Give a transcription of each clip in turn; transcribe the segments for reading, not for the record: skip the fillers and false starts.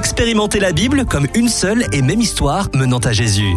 Expérimentez la Bible comme une seule et même histoire menant à Jésus.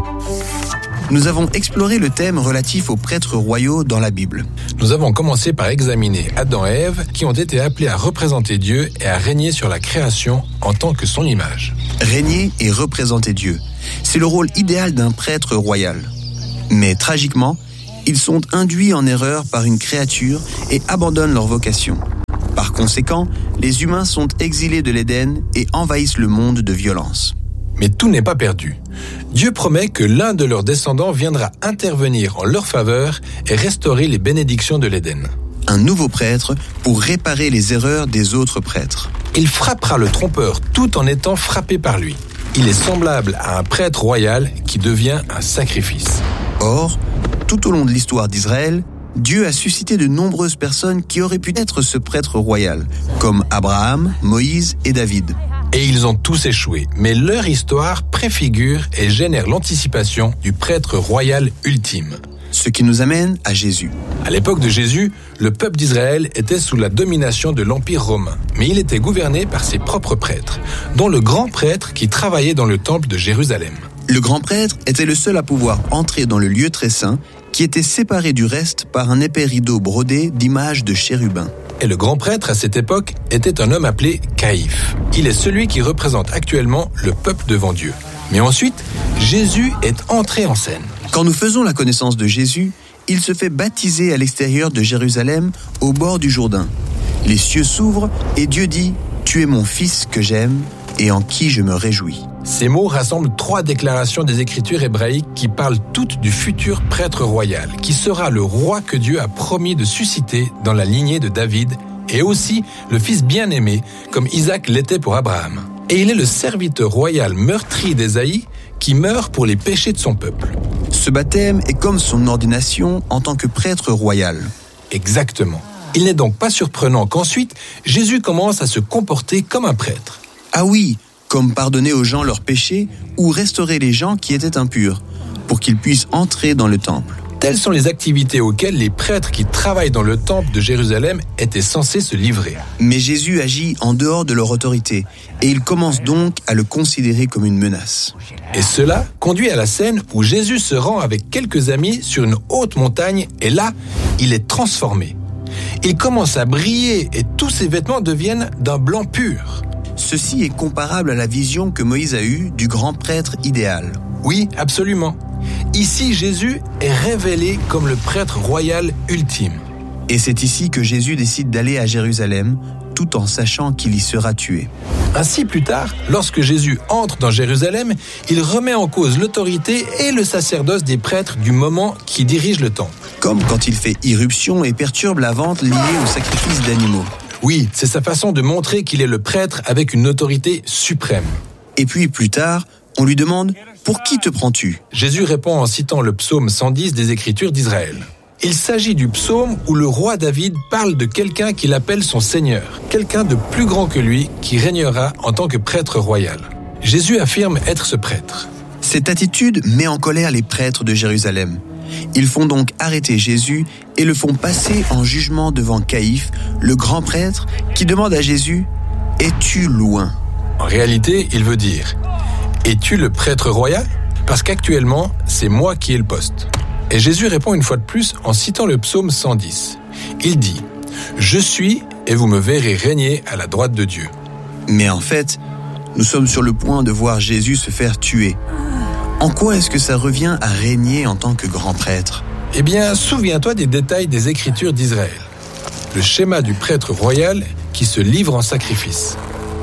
Nous avons exploré le thème relatif aux prêtres royaux dans la Bible. Nous avons commencé par examiner Adam et Ève qui ont été appelés à représenter Dieu et à régner sur la création en tant que son image. Régner et représenter Dieu, c'est le rôle idéal d'un prêtre royal. Mais tragiquement, ils sont induits en erreur par une créature et abandonnent leur vocation. Par conséquent, les humains sont exilés de l'Éden et envahissent le monde de violence. Mais tout n'est pas perdu. Dieu promet que l'un de leurs descendants viendra intervenir en leur faveur et restaurer les bénédictions de l'Éden. Un nouveau prêtre pour réparer les erreurs des autres prêtres. Il frappera le trompeur tout en étant frappé par lui. Il est semblable à un prêtre royal qui devient un sacrifice. Or, tout au long de l'histoire d'Israël, Dieu a suscité de nombreuses personnes qui auraient pu être ce prêtre royal, comme Abraham, Moïse et David. Et ils ont tous échoué, mais leur histoire préfigure et génère l'anticipation du prêtre royal ultime. Ce qui nous amène à Jésus. À l'époque de Jésus, le peuple d'Israël était sous la domination de l'Empire romain, mais il était gouverné par ses propres prêtres, dont le grand prêtre qui travaillait dans le temple de Jérusalem. Le grand prêtre était le seul à pouvoir entrer dans le lieu très saint, qui était séparé du reste par un épais rideau brodé d'images de chérubins. Et le grand prêtre à cette époque était un homme appelé Caïphe. Il est celui qui représente actuellement le peuple devant Dieu. Mais ensuite, Jésus est entré en scène. Quand nous faisons la connaissance de Jésus, il se fait baptiser à l'extérieur de Jérusalem, au bord du Jourdain. Les cieux s'ouvrent et Dieu dit « Tu es mon fils que j'aime et en qui je me réjouis ». Ces mots rassemblent 3 déclarations des Écritures hébraïques qui parlent toutes du futur prêtre royal, qui sera le roi que Dieu a promis de susciter dans la lignée de David, et aussi le fils bien-aimé, comme Isaac l'était pour Abraham. Et il est le serviteur royal meurtri d'Ésaïe qui meurt pour les péchés de son peuple. Ce baptême est comme son ordination en tant que prêtre royal. Exactement. Il n'est donc pas surprenant qu'ensuite, Jésus commence à se comporter comme un prêtre. Ah oui, comme pardonner aux gens leurs péchés ou restaurer les gens qui étaient impurs, pour qu'ils puissent entrer dans le temple. Telles sont les activités auxquelles les prêtres qui travaillent dans le temple de Jérusalem étaient censés se livrer. Mais Jésus agit en dehors de leur autorité, et ils commencent donc à le considérer comme une menace. Et cela conduit à la scène où Jésus se rend avec quelques amis sur une haute montagne, et là, il est transformé. Il commence à briller et tous ses vêtements deviennent d'un blanc pur. Ceci est comparable à la vision que Moïse a eue du grand prêtre idéal. Oui, absolument. Ici, Jésus est révélé comme le prêtre royal ultime. Et c'est ici que Jésus décide d'aller à Jérusalem, tout en sachant qu'il y sera tué. Ainsi, plus tard, lorsque Jésus entre dans Jérusalem, il remet en cause l'autorité et le sacerdoce des prêtres du moment qui dirigent le temple. Comme quand il fait irruption et perturbe la vente liée au sacrifice d'animaux. Oui, c'est sa façon de montrer qu'il est le prêtre avec une autorité suprême. Et puis plus tard, on lui demande « Pour qui te prends-tu » Jésus répond en citant le psaume 110 des Écritures d'Israël. Il s'agit du psaume où le roi David parle de quelqu'un qu'il appelle son Seigneur, quelqu'un de plus grand que lui qui régnera en tant que prêtre royal. Jésus affirme être ce prêtre. Cette attitude met en colère les prêtres de Jérusalem. Ils font donc arrêter Jésus et le font passer en jugement devant Caïphe, le grand prêtre, qui demande à Jésus « Es-tu loin ?» En réalité, il veut dire « Es-tu le prêtre royal ? Parce qu'actuellement, c'est moi qui ai le poste. » Et Jésus répond une fois de plus en citant le psaume 110. Il dit « Je suis et vous me verrez régner à la droite de Dieu. » Mais en fait, nous sommes sur le point de voir Jésus se faire tuer. En quoi est-ce que ça revient à régner en tant que grand prêtre ? Eh bien, souviens-toi des détails des Écritures d'Israël. Le schéma du prêtre royal qui se livre en sacrifice.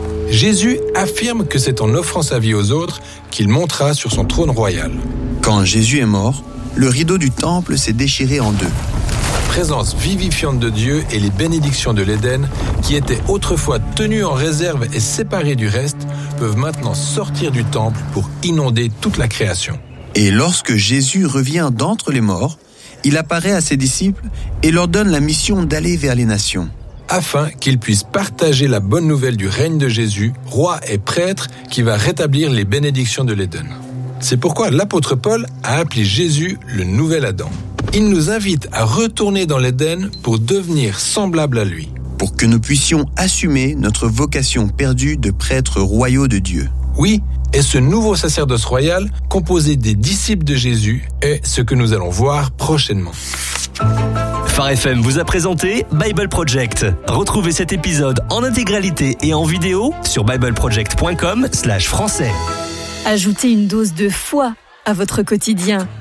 Jésus affirme que c'est en offrant sa vie aux autres qu'il montera sur son trône royal. Quand Jésus est mort, le rideau du temple s'est déchiré en deux. La présence vivifiante de Dieu et les bénédictions de l'Éden, qui étaient autrefois tenues en réserve et séparées du reste, peuvent maintenant sortir du temple pour inonder toute la création. Et lorsque Jésus revient d'entre les morts, il apparaît à ses disciples et leur donne la mission d'aller vers les nations. Afin qu'ils puissent partager la bonne nouvelle du règne de Jésus, roi et prêtre, qui va rétablir les bénédictions de l'Éden. C'est pourquoi l'apôtre Paul a appelé Jésus le nouvel Adam. Il nous invite à retourner dans l'Éden pour devenir semblable à lui. Pour que nous puissions assumer notre vocation perdue de prêtres royaux de Dieu. Oui, et ce nouveau sacerdoce royal, composé des disciples de Jésus, est ce que nous allons voir prochainement. Phare FM vous a présenté Bible Project. Retrouvez cet épisode en intégralité et en vidéo sur bibleproject.com/français. Ajoutez une dose de foi à votre quotidien